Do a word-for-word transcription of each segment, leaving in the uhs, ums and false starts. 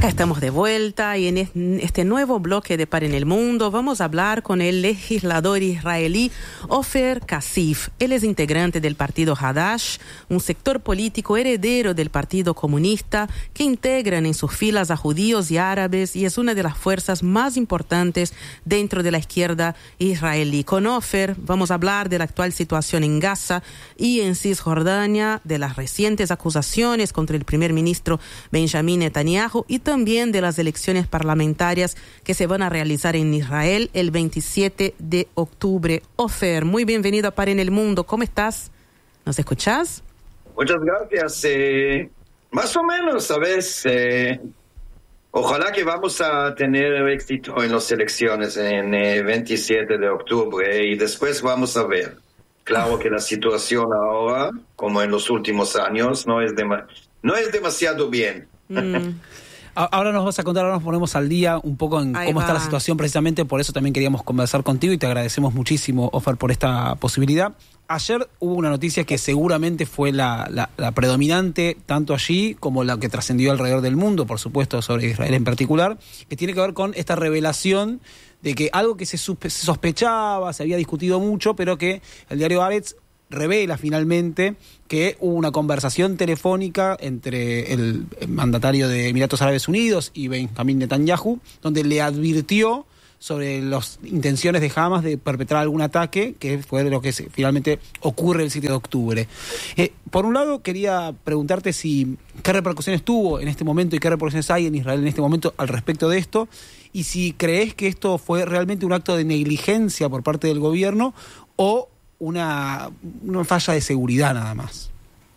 Acá estamos de vuelta y en este nuevo bloque de Par en el Mundo vamos a hablar con el legislador israelí Ofer Kasif. Él es integrante del partido Hadash, un sector político heredero del Partido Comunista que integran en sus filas a judíos y árabes y es una de las fuerzas más importantes dentro de la izquierda israelí. Con Ofer vamos a hablar de la actual situación en Gaza y en Cisjordania, de las recientes acusaciones contra el primer ministro Benjamin Netanyahu y también de las elecciones parlamentarias que se van a realizar en Israel el veintisiete de octubre. Ofer, muy bienvenido a Par en el Mundo. ¿Cómo estás? ¿Nos escuchás? Muchas gracias. Eh, más o menos, ¿sabes? Eh, ojalá que vamos a tener éxito en las elecciones en el eh, veintisiete de octubre y después vamos a ver. Claro que la situación ahora, como en los últimos años, no es, dema- no es demasiado bien. Mm. Ahora nos vas a contar, ahora nos ponemos al día un poco en Ahí cómo va. está la situación precisamente, por eso también queríamos conversar contigo y te agradecemos muchísimo, Ofer, por esta posibilidad. Ayer hubo una noticia que seguramente fue la, la, la predominante, tanto allí como la que trascendió alrededor del mundo, por supuesto, sobre Israel en particular, que tiene que ver con esta revelación de que algo que se, suspe- se sospechaba, se había discutido mucho, pero que el diario Haaretz revela finalmente que hubo una conversación telefónica entre el mandatario de Emiratos Árabes Unidos y Benjamin Netanyahu, donde le advirtió sobre las intenciones de Hamas de perpetrar algún ataque, que fue lo que se, finalmente ocurre el siete de octubre. Eh, por un lado, quería preguntarte si qué repercusiones tuvo en este momento y qué repercusiones hay en Israel en este momento al respecto de esto, y si crees que esto fue realmente un acto de negligencia por parte del gobierno o Una, una falla de seguridad nada más.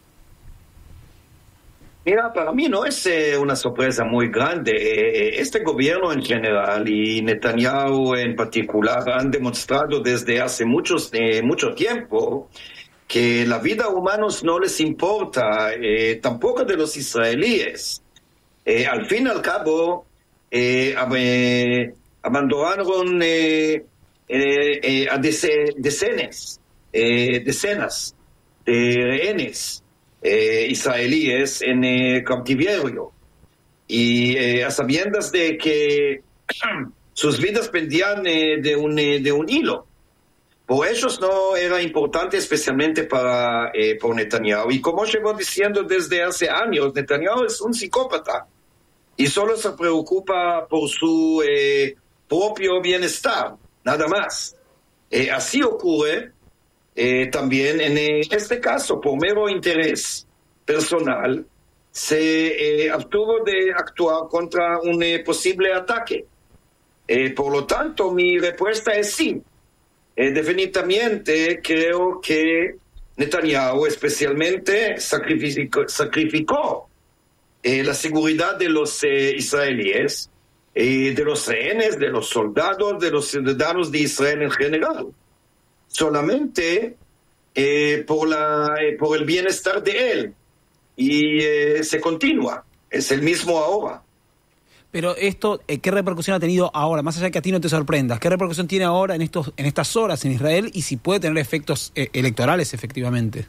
Mira, para mí no es eh, una sorpresa muy grande. Eh, este gobierno en general y Netanyahu en particular han demostrado desde hace muchos, eh, mucho tiempo que la vida humana no les importa, eh, tampoco de los israelíes. Eh, al fin y al cabo, eh, eh, abandonaron eh, eh, eh, a dece- decenas Eh, decenas de rehenes eh, israelíes en eh, cautiverio y eh, a sabiendas de que sus vidas pendían eh, de, un, eh, de un hilo. Por ellos no era importante especialmente para eh, por Netanyahu, y como llevo diciendo desde hace años, Netanyahu es un psicópata y solo se preocupa por su eh, propio bienestar, nada más. Eh, así ocurre Eh, también en eh, este caso, por mero interés personal, se eh, abstuvo de actuar contra un eh, posible ataque. Eh, por lo tanto, mi respuesta es sí. Eh, definitivamente creo que Netanyahu especialmente sacrificó, sacrificó eh, la seguridad de los eh, israelíes, eh, de los rehenes, de los soldados, de los ciudadanos de Israel en general. Solamente eh, por, la, eh, por el bienestar de él. Y eh, se continúa. Es el mismo ahora. Pero esto, eh, ¿qué repercusión ha tenido ahora? Más allá de que a ti no te sorprendas, ¿qué repercusión tiene ahora en, estos, en estas horas en Israel y si puede tener efectos eh, electorales efectivamente?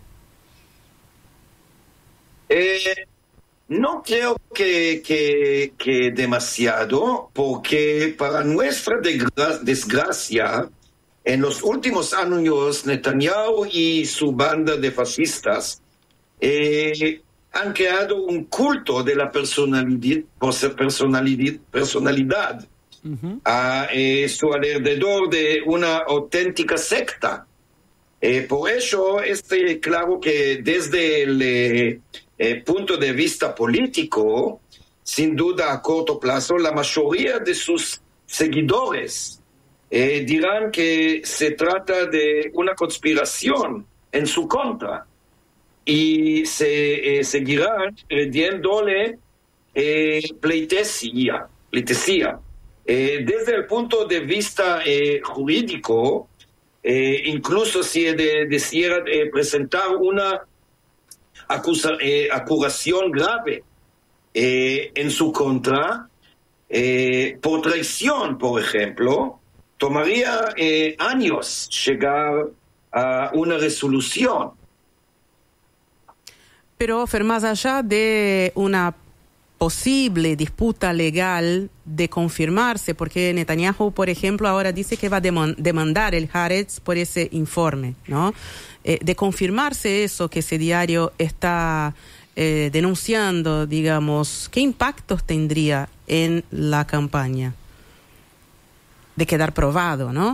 Eh, no creo que, que, que demasiado, porque para nuestra desgra- desgracia, en los últimos años, Netanyahu y su banda de fascistas eh, han creado un culto de la personalidad, personalidad, personalidad uh-huh. a eh, su alrededor de una auténtica secta. Eh, por ello, es claro que desde el eh, eh, punto de vista político, sin duda a corto plazo, la mayoría de sus seguidores Eh, dirán que se trata de una conspiración en su contra y se eh, seguirán rendiéndole eh, pleitesía. pleitesía. Eh, desde el punto de vista eh, jurídico, eh, incluso si de, decidiera eh, presentar una acusa, eh, acusación grave eh, en su contra, eh, por traición, por ejemplo, tomaría eh, años llegar a una resolución. Pero, Fer, más allá de una posible disputa legal de confirmarse, porque Netanyahu, por ejemplo, ahora dice que va a demandar el Haaretz por ese informe, ¿no? Eh, de confirmarse eso que ese diario está eh, denunciando, digamos, ¿qué impactos tendría en la campaña? De quedar probado, ¿no?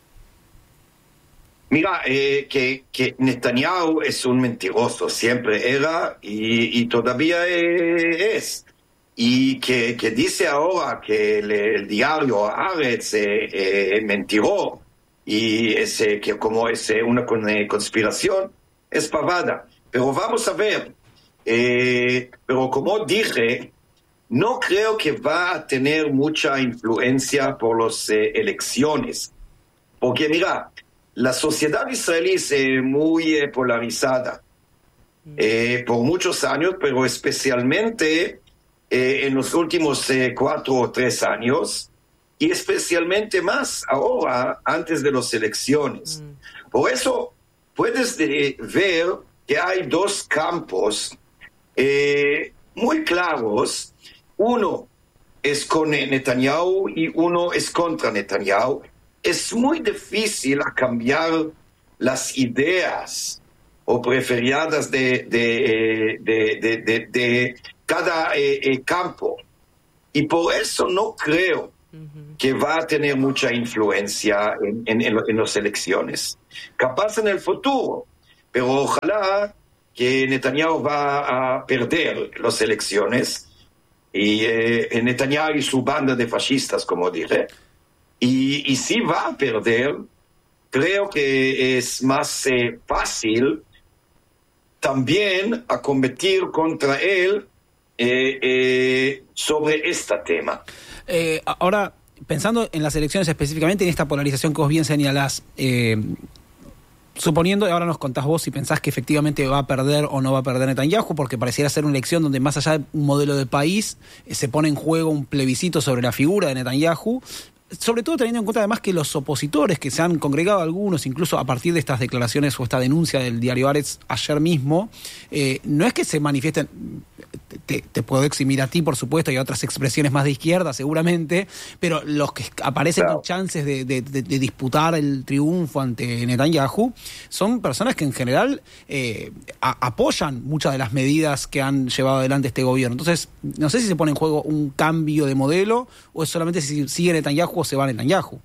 Mira, eh, que, que Netanyahu es un mentiroso, siempre era y, y todavía es. Y que, que dice ahora que el, el diario Haaretz eh, eh, mentiró y ese, que como es una conspiración, es pavada. Pero vamos a ver, eh, pero como dije, no creo que va a tener mucha influencia por las eh, elecciones. Porque mira, la sociedad israelí es eh, muy eh, polarizada eh, por muchos años, pero especialmente eh, en los últimos eh, cuatro o tres años, y especialmente más ahora, antes de las elecciones. Mm. Por eso puedes eh, ver que hay dos campos eh, muy claros. Uno es con Netanyahu y uno es contra Netanyahu. Es muy difícil cambiar las ideas o preferidas de, de, de, de, de, de cada eh, eh, campo. Y por eso no creo uh-huh. que va a tener mucha influencia en, en, en, en las elecciones. Capaz en el futuro, pero ojalá que Netanyahu va a perder las elecciones y eh, Netanyahu y su banda de fascistas, como dije. Y, y si va a perder, creo que es más eh, fácil también a combatir contra él eh, eh, sobre este tema. Eh, ahora, pensando en las elecciones específicamente, en esta polarización que vos bien señalás, eh, suponiendo, ahora nos contás vos si pensás que efectivamente va a perder o no va a perder Netanyahu, porque pareciera ser una elección donde más allá de un modelo de país, eh, se pone en juego un plebiscito sobre la figura de Netanyahu, sobre todo teniendo en cuenta además que los opositores, que se han congregado algunos, incluso a partir de estas declaraciones o esta denuncia del diario Haaretz ayer mismo, eh, no es que se manifiesten, te, te puedo eximir a ti por supuesto y a otras expresiones más de izquierda seguramente, pero los que aparecen claro. con chances de, de, de, de disputar el triunfo ante Netanyahu son personas que en general eh, a, apoyan muchas de las medidas que han llevado adelante este gobierno. Entonces, no sé si se pone en juego un cambio de modelo o es solamente si sigue Netanyahu o se va Netanyahu.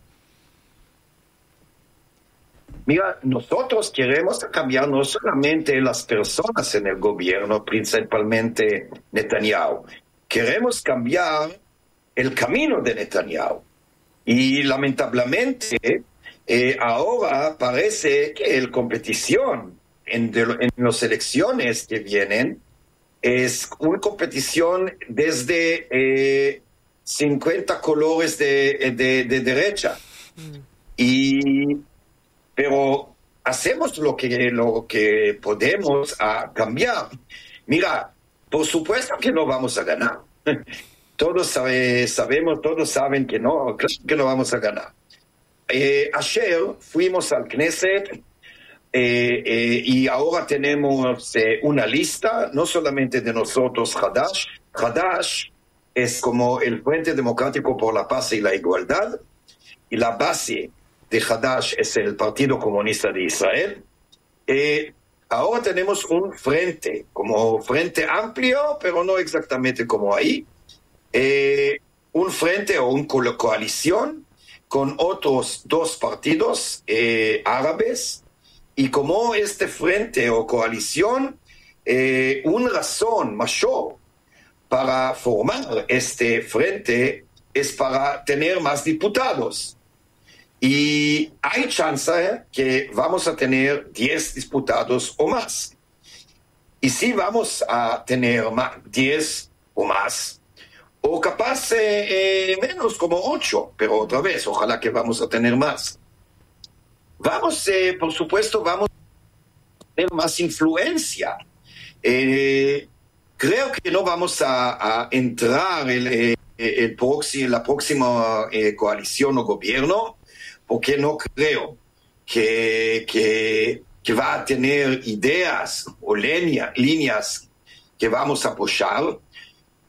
Mira, nosotros queremos cambiar no solamente las personas en el gobierno, principalmente Netanyahu. Queremos cambiar el camino de Netanyahu. Y lamentablemente, eh, ahora parece que la competición en, de, en las elecciones que vienen es una competición desde eh, cincuenta colores de, de, de derecha. Mm. Y... Pero hacemos lo que, lo que podemos a cambiar. Mira, por supuesto que no vamos a ganar. Todos sabe, sabemos, todos saben que no, que no vamos a ganar. Eh, ayer fuimos al Knesset eh, eh, y ahora tenemos eh, una lista, no solamente de nosotros, Hadash. Hadash es como el Frente Democrático por la Paz y la Igualdad, y la base de Hadash es el Partido Comunista de Israel. Eh, ahora tenemos un frente, como frente amplio, pero no exactamente como ahí. Eh, un frente o una co- coalición con otros dos partidos eh, árabes. Y como este frente o coalición, eh, una razón mayor para formar este frente es para tener más diputados. Y hay chance ¿eh? que vamos a tener diez diputados o más. Y si vamos a tener más, diez o más, o capaz eh, eh, menos como ocho, pero otra vez, ojalá que vamos a tener más. Vamos, eh, por supuesto, vamos a tener más influencia. Eh, creo que no vamos a, a entrar en el, el proxi, la próxima eh, coalición o gobierno, porque no creo que, que, que va a tener ideas o línea, líneas que vamos a apoyar,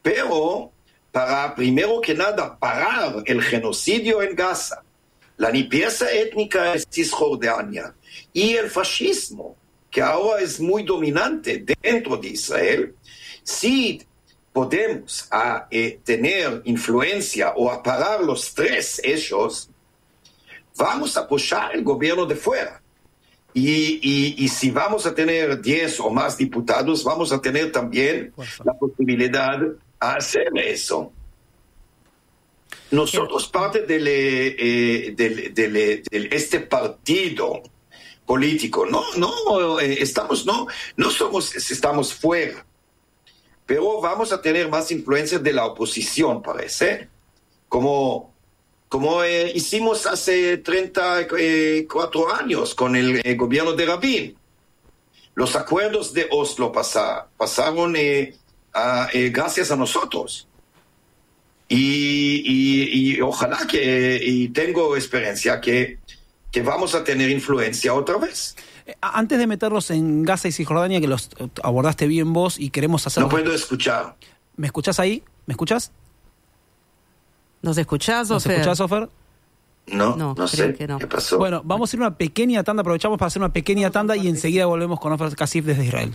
pero para, primero que nada, parar el genocidio en Gaza, la limpieza étnica en Cisjordania y el fascismo, que ahora es muy dominante dentro de Israel, si podemos a, eh, tener influencia o a parar los tres hechos, vamos a apoyar el gobierno de fuera. Y, y, y si vamos a tener diez o más diputados, vamos a tener también la posibilidad de hacer eso. Nosotros, parte de, eh, de, de, de, de este partido político, no, no, eh, estamos, no, no somos, estamos fuera, pero vamos a tener más influencia de la oposición, parece, como... como eh, hicimos hace treinta y cuatro años con el eh, gobierno de Rabin. Los acuerdos de Oslo pasa, pasaron eh, a, eh, gracias a nosotros. Y, y, y ojalá que, y tengo experiencia que, que vamos a tener influencia otra vez. Antes de meterlos en Gaza y Cisjordania, que los abordaste bien vos y queremos hacer... No puedo escuchar. ¿Me escuchás ahí? ¿Me escuchás? ¿Nos escuchás, Ofer? ¿Nos escuchás, Ofer? No, no, no sé que no. ¿Qué pasó? Bueno, vamos a ir a una pequeña tanda, aprovechamos para hacer una pequeña tanda y enseguida volvemos con Ofer Kasif desde Israel.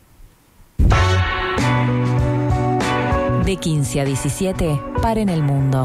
De quince a diecisiete, paren el mundo.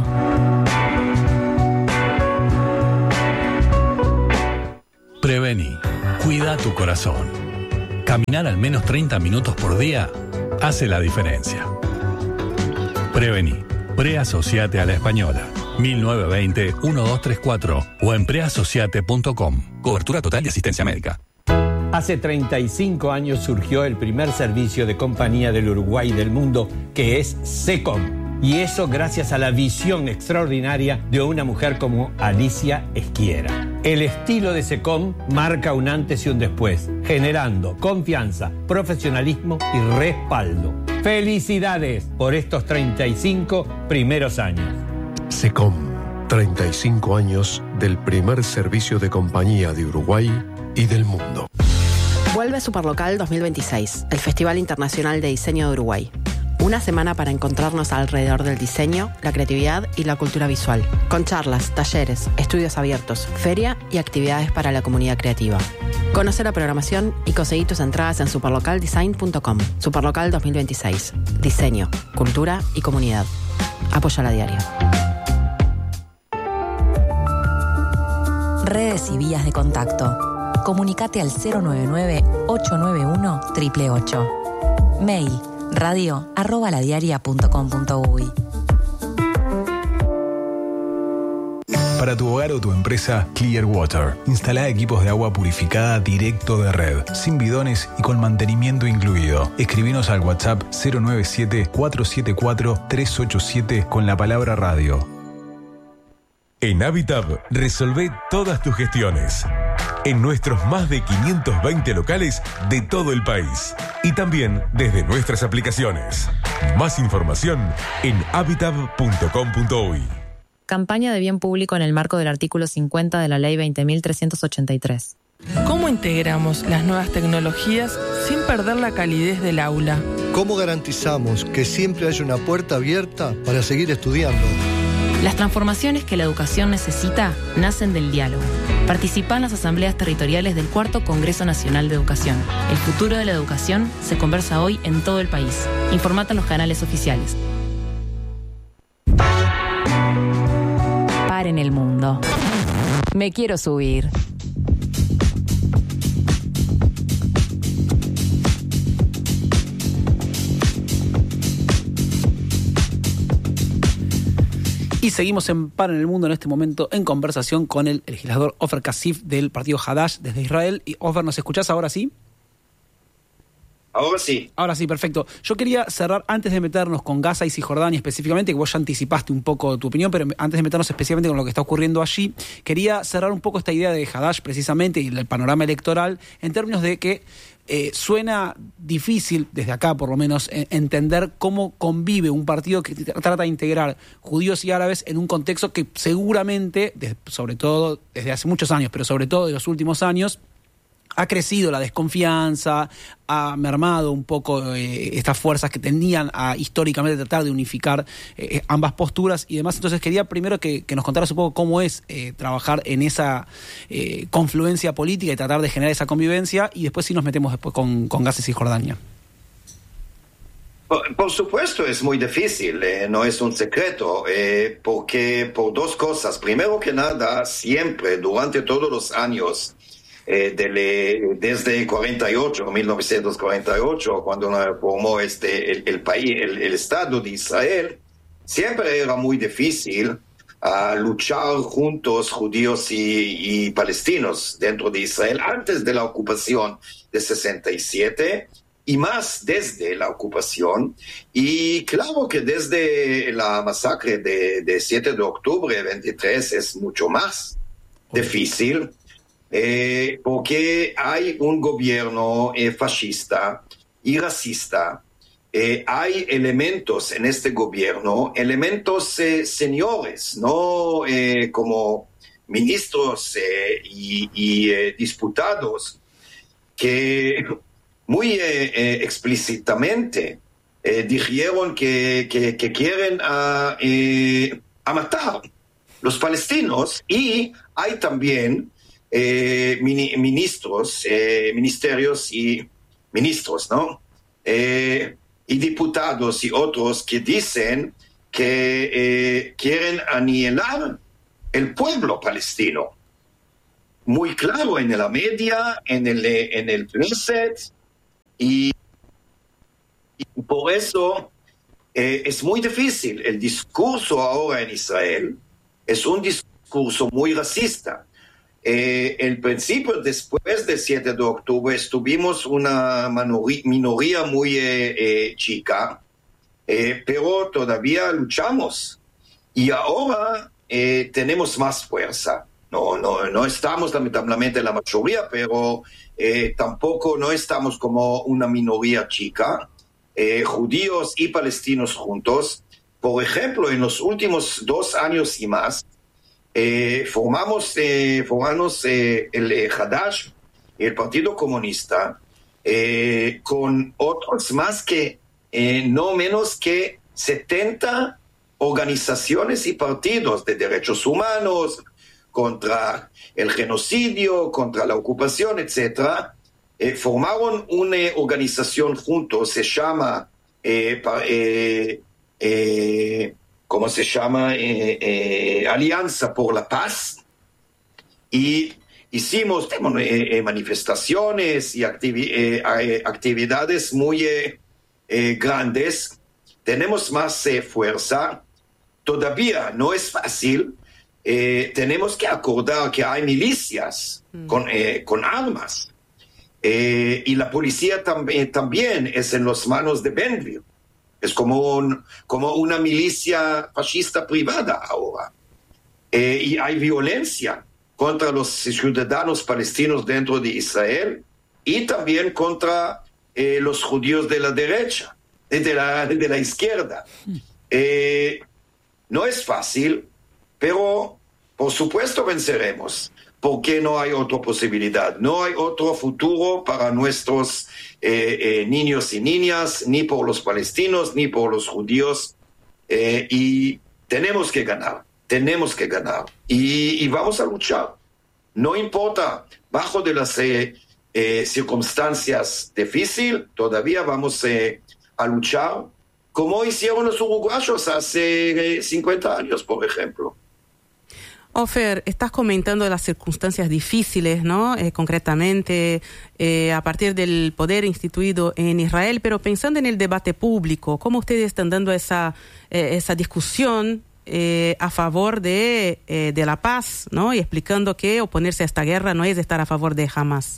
Prevení, cuida tu corazón. Caminar al menos treinta minutos por día hace la diferencia. Prevení. Preasociate a la Española. mil novecientos veinte, doce treinta y cuatro o en preasociate punto com. Cobertura total de asistencia médica. Hace treinta y cinco años surgió el primer servicio de compañía del Uruguay y del mundo, que es SECOM. Y eso gracias a la visión extraordinaria de una mujer como Alicia Esquiera. El estilo de SECOM marca un antes y un después, generando confianza, profesionalismo y respaldo. ¡Felicidades por estos treinta y cinco primeros años! SECOM, treinta y cinco años del primer servicio de compañía de Uruguay y del mundo. Vuelve Superlocal dos mil veintiséis, el Festival Internacional de Diseño de Uruguay. Una semana para encontrarnos alrededor del diseño, la creatividad y la cultura visual, con charlas, talleres, estudios abiertos, feria y actividades para la comunidad creativa. Conoce la programación y conseguí tus entradas en superlocal design punto com. Superlocal dos mil veintiséis. Diseño, cultura y comunidad. Apoya la diaria. Redes y vías de contacto. Comunicate al cero nueve nueve, ocho nueve uno, ocho ocho ocho. Mail radio arroba ladiaria punto com punto uy. Para tu hogar o tu empresa, Clear Water. Instala equipos de agua purificada directo de red, sin bidones y con mantenimiento incluido. Escribinos al WhatsApp cero nueve siete, cuatro siete cuatro, tres ocho siete con la palabra radio. En Habitab, resolvé todas tus gestiones. En nuestros más de quinientos veinte locales de todo el país. Y también desde nuestras aplicaciones. Más información en habitab punto com punto uy. Campaña de bien público en el marco del artículo cincuenta de la Ley veinte mil trescientos ochenta y tres. ¿Cómo integramos las nuevas tecnologías sin perder la calidez del aula? ¿Cómo garantizamos que siempre haya una puerta abierta para seguir estudiando? Las transformaciones que la educación necesita nacen del diálogo. Participa en las asambleas territoriales del Cuarto Congreso Nacional de Educación. El futuro de la educación se conversa hoy en todo el país. Informate en los canales oficiales. Paren el mundo. Me quiero subir. Y seguimos en Par en el Mundo en este momento en conversación con el legislador Ofer Kasif del partido Hadash desde Israel. Y Ofer, ¿nos escuchás ahora sí? Ahora sí. Ahora sí, perfecto. Yo quería cerrar, antes de meternos con Gaza y Cisjordania específicamente, que vos ya anticipaste un poco tu opinión, pero antes de meternos especialmente con lo que está ocurriendo allí, quería cerrar un poco esta idea de Hadash precisamente y el panorama electoral en términos de que eh, suena difícil, desde acá por lo menos, eh, entender cómo convive un partido que trata de integrar judíos y árabes en un contexto que seguramente, de, sobre todo desde hace muchos años, pero sobre todo de los últimos años, ha crecido la desconfianza, ha mermado un poco eh, estas fuerzas que tendían a históricamente tratar de unificar eh, ambas posturas y demás. Entonces quería primero que, que nos contaras un poco cómo es eh, trabajar en esa eh, confluencia política y tratar de generar esa convivencia, y después sí nos metemos después con, con Gaza y Cisjordania. Por, por supuesto es muy difícil, eh, no es un secreto, eh, porque por dos cosas. Primero que nada, siempre, durante todos los años, Eh, de, desde cuarenta y ocho, mil novecientos cuarenta y ocho, cuando formó este, el, el país, el, el Estado de Israel, siempre era muy difícil uh, luchar juntos judíos y, y palestinos dentro de Israel antes de la ocupación de sesenta y siete y más desde la ocupación. Y claro que desde la masacre de, de siete de octubre veintitrés es mucho más difícil. Eh, porque hay un gobierno eh, fascista y racista. Eh, hay elementos en este gobierno, elementos eh, señores, no eh, como ministros eh, y, y eh, diputados, que muy eh, eh, explícitamente eh, dijeron que, que, que quieren a, eh, a matar los palestinos. Y hay también Eh, mini, ministros, eh, ministerios y ministros, ¿no? Eh, y diputados y otros que dicen que eh, quieren aniquilar el pueblo palestino. Muy claro en la media, en el, en el Knesset, y, y por eso eh, es muy difícil. El discurso ahora en Israel es un discurso muy racista. Eh, el principio, después del siete de octubre, estuvimos una minoría, minoría muy eh, eh, chica, eh, pero todavía luchamos. Y ahora eh, tenemos más fuerza. No, no, no estamos lamentablemente en la mayoría, pero eh, tampoco no estamos como una minoría chica. Eh, judíos y palestinos juntos. Por ejemplo, en los últimos dos años y más, Eh, formamos, eh, formamos eh, el eh, Hadash, el Partido Comunista, eh, con otros más que, eh, no menos que setenta organizaciones y partidos de derechos humanos, contra el genocidio, contra la ocupación, etcétera. Eh, formaron una organización juntos, se llama... Eh, pa, eh, eh, ¿Cómo se llama? Eh, eh, Alianza por la Paz. Y hicimos eh, manifestaciones y activi- eh, actividades muy eh, eh, grandes. Tenemos más eh, fuerza. Todavía no es fácil. Eh, tenemos que acordar que hay milicias mm. con, eh, con armas. Eh, y la policía tam- eh, también es en las manos de Ben Gvir. Es como, un, como una milicia fascista privada ahora. Eh, y hay violencia contra los ciudadanos palestinos dentro de Israel y también contra eh, los judíos de la derecha, de la, de la izquierda. Eh, no es fácil, pero por supuesto venceremos, porque no hay otra posibilidad, no hay otro futuro para nuestros eh, eh, niños y niñas, ni por los palestinos, ni por los judíos, eh, y tenemos que ganar, tenemos que ganar, y, y vamos a luchar. No importa, bajo de las eh, eh, circunstancias difíciles, todavía vamos eh, a luchar, como hicieron los uruguayos hace eh, cincuenta años, por ejemplo. Ofer, estás comentando las circunstancias difíciles, ¿no? Eh, concretamente, eh, a partir del poder instituido en Israel, pero pensando en el debate público, ¿cómo ustedes están dando esa, eh, esa discusión eh, a favor de, eh, de la paz, ¿no? Y explicando que oponerse a esta guerra no es estar a favor de Hamas.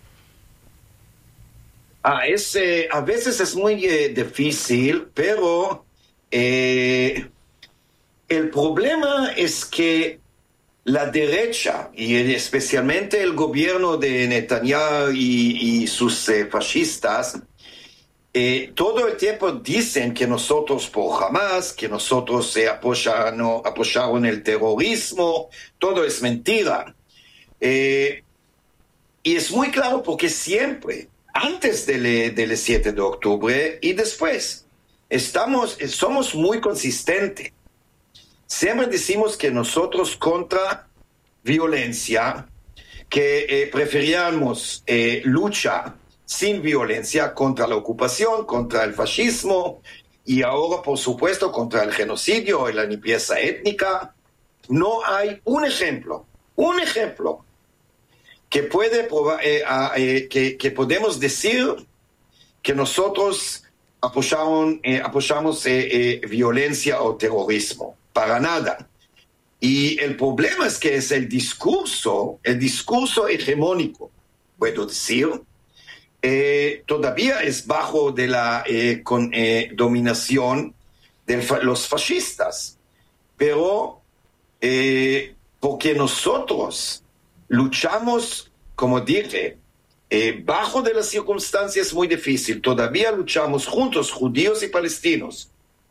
Ah, es, eh, a veces es muy eh, difícil, pero eh, el problema es que la derecha, y especialmente el gobierno de Netanyahu y, y sus eh, fascistas, eh, todo el tiempo dicen que nosotros por Hamas, que nosotros eh, apoyaron, apoyaron el terrorismo, todo es mentira. Eh, y es muy claro porque siempre, antes del, del siete de octubre y después, estamos, somos muy consistentes. Siempre decimos que nosotros contra violencia, que eh, preferíamos eh, lucha sin violencia contra la ocupación, contra el fascismo y ahora, por supuesto, contra el genocidio y la limpieza étnica. No hay un ejemplo, un ejemplo que puede probar, eh, eh, que, que podemos decir que nosotros apoyamos, eh, apoyamos eh, eh, violencia o terrorismo. Para nada. Y el problema es que es el discurso, el discurso hegemónico, puedo decir, eh, todavía es bajo de la eh, con, eh, dominación de fa- los fascistas. Pero eh, porque nosotros luchamos, como dije, eh, bajo de las circunstancias muy difíciles, todavía luchamos juntos, judíos y palestinos.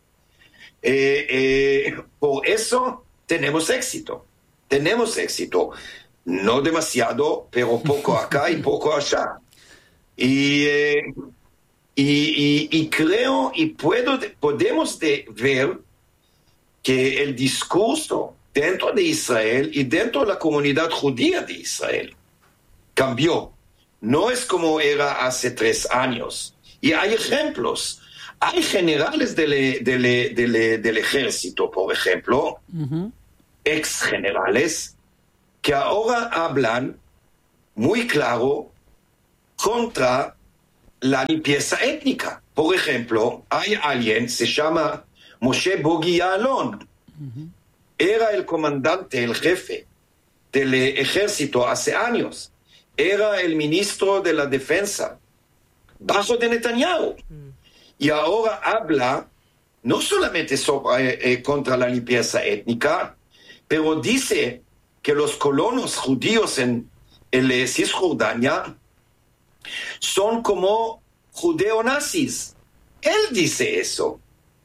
Eh, eh, por eso tenemos éxito, tenemos éxito, no demasiado, pero poco acá y poco allá. Y, eh, y, y, y creo y puedo, podemos de ver que el discurso dentro de Israel y dentro de la comunidad judía de Israel cambió. No es como era hace tres años. Y hay ejemplos. Hay generales del, del, del, del ejército, por ejemplo, uh-huh. ex generales, que ahora hablan muy claro contra la limpieza étnica. Por ejemplo, hay alguien, se llama Moshe Bogi Ya'alon, uh-huh. era el comandante, el jefe del ejército hace años, era el ministro de la defensa, bajo de Netanyahu. Uh-huh. Y ahora habla no solamente sobre, eh, eh, contra la limpieza étnica, pero dice que los colonos judíos en el eh, Cisjordania son como judeonazis. Él dice eso.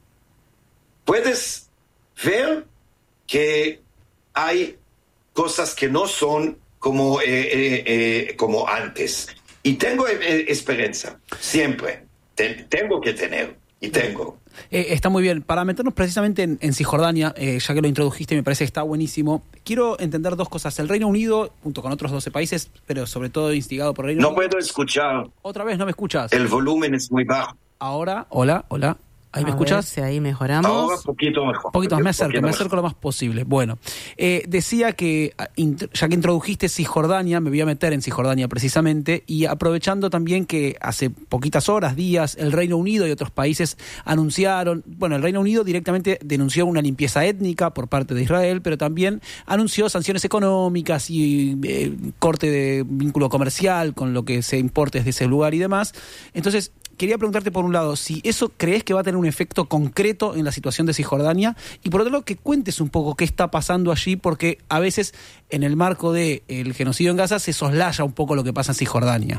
Puedes ver que hay cosas que no son como, eh, eh, eh, como antes. Y tengo eh, esperanza, siempre. Ten, tengo que tener, y tengo. Eh, está muy bien. Para meternos precisamente en, en Cisjordania, eh, ya que lo introdujiste, me parece que está buenísimo. Quiero entender dos cosas. El Reino Unido, junto con otros doce países, pero sobre todo instigado por el Reino no Unido. No puedo escuchar. ¿Otra vez no me escuchas? El volumen es muy bajo. Ahora, hola, hola. ¿Ahí me A escuchas? ver si ahí mejoramos. Ahora poquito mejor. Poquito más, me acerco, poquito me mejor. acerco lo más posible. Bueno, eh, decía que, ya que introdujiste Cisjordania, me voy a meter en Cisjordania precisamente, y aprovechando también que hace poquitas horas, días, el Reino Unido y otros países anunciaron, bueno, el Reino Unido directamente denunció una limpieza étnica por parte de Israel, pero también anunció sanciones económicas y eh, corte de vínculo comercial con lo que se importe desde ese lugar y demás. Entonces, quería preguntarte por un lado, si eso crees que va a tener un efecto concreto en la situación de Cisjordania, y por otro lado que cuentes un poco qué está pasando allí, porque a veces en el marco del genocidio en Gaza se soslaya un poco lo que pasa en Cisjordania.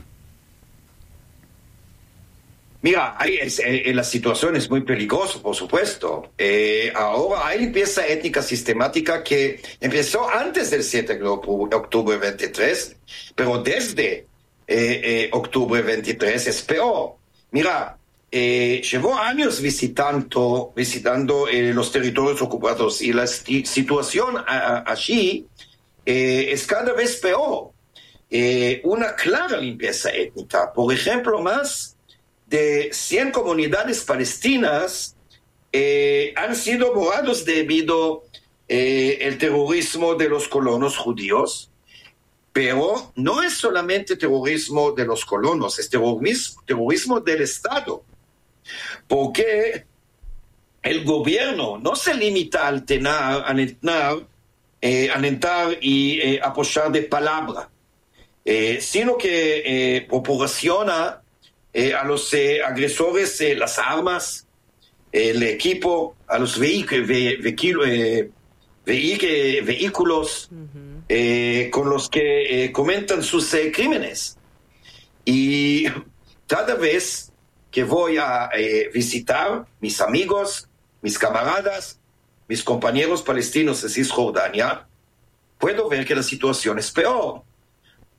Mira, hay, es, eh, la situación es muy peligrosa, por supuesto. Eh, ahora hay limpieza étnica sistemática que empezó antes del siete de octubre veintitrés, pero desde eh, eh, octubre veintitrés es peor. Mira, eh, llevo años visitando, visitando eh, los territorios ocupados y la sti- situación a, a, allí eh, es cada vez peor. Eh, una clara limpieza étnica. Por ejemplo, más de cien comunidades palestinas eh, han sido borrados debido eh, al terrorismo de los colonos judíos. Pero no es solamente terrorismo de los colonos, es terrorismo, terrorismo del Estado. Porque el gobierno no se limita a alentar, alentar, eh, alentar y eh, apoyar de palabra, eh, sino que eh, proporciona eh, a los eh, agresores eh, las armas, eh, el equipo, a los vehículos, ve, vehículos, eh, vehículos, vehículos uh-huh. eh, con los que eh, comentan sus eh, crímenes. Y cada vez que voy a eh, visitar mis amigos, mis camaradas, mis compañeros palestinos de Cisjordania, puedo ver que la situación es peor.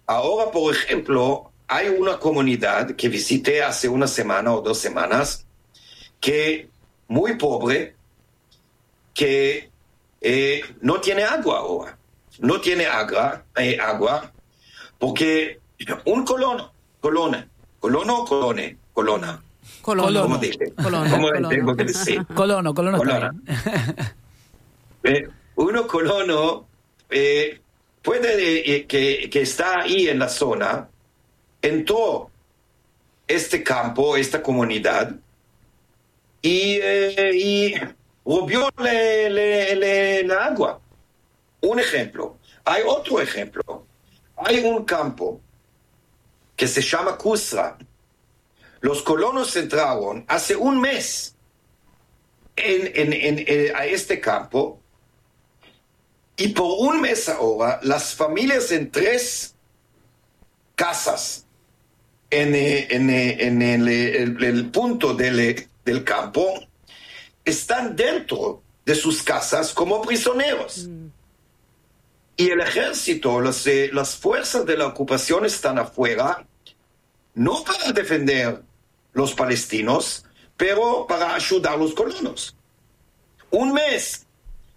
Ahora, por ejemplo, hay una comunidad que visité hace una semana o dos semanas, que muy pobre, que eh, no tiene agua ahora. No tiene agua, eh, agua porque un colono, colona, colono o colone, colona. Colono. ¿Cómo dije? Colono. ¿Cómo Colono. tengo que decir? Colono, colono. Colona. eh, uno colono eh, puede eh, que, que está ahí en la zona, entró este campo, esta comunidad, y, eh, y robió le, le, le, la agua. Un ejemplo. Hay otro ejemplo. Hay un campo que se llama Kusra. Los colonos entraron hace un mes en, en, en, en, a este campo, y por un mes ahora las familias en tres casas en, en, en el, el, el punto del, del campo están dentro de sus casas como prisioneros. Mm. Y el ejército, las, eh, las fuerzas de la ocupación están afuera, no para defender los palestinos, pero para ayudar a los colonos. Un mes.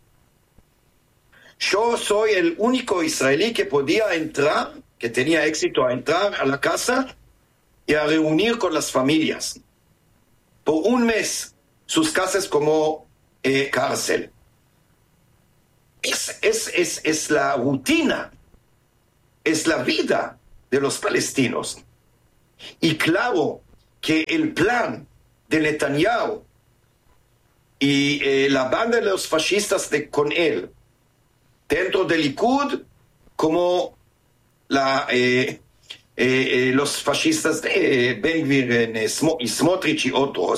Yo soy el único israelí que podía entrar, que tenía éxito a entrar a la casa y a reunir con las familias. Por un mes, sus casas como eh, cárcel. Es, es, es, es la rutina, es la vida de los palestinos. Y claro que el plan de Netanyahu y eh, la banda de los fascistas de, con él, dentro del Likud, como la, eh, eh, los fascistas de Ben Gvir y Smotrich y otros,